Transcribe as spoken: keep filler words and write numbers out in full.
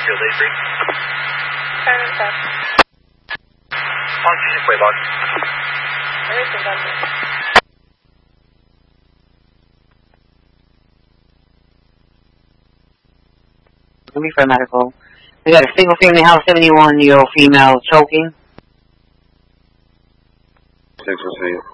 Field A three. Pattern test. On fusion play log. Everything done here. Let me for medical. We got a single family house, seventy-one year old female choking. six one three.